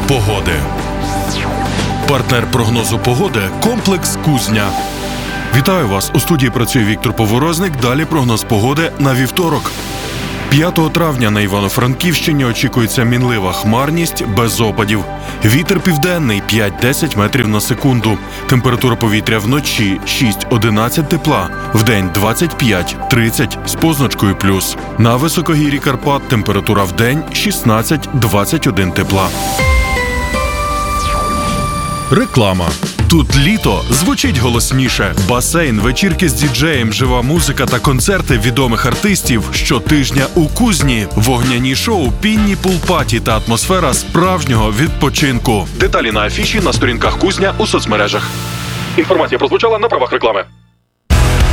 погоди. Партнер прогнозу погоди – комплекс «Кузня». Вітаю вас! У студії працює Віктор Поворозник. Далі прогноз погоди на вівторок. 5 травня на Івано-Франківщині очікується мінлива хмарність без опадів. Вітер південний 5-10 метрів на секунду. Температура повітря вночі 6-11 тепла, вдень 25-30 з позначкою плюс. На високогір'ї Карпат температура вдень 16-21 тепла. Реклама. Тут літо звучить голосніше. Басейн, вечірки з діджеєм, жива музика та концерти відомих артистів щотижня у Кузні. Вогняні шоу, пінні пул-паті та атмосфера справжнього відпочинку. Деталі на афіші на сторінках Кузня у соцмережах. Інформація прозвучала на правах реклами.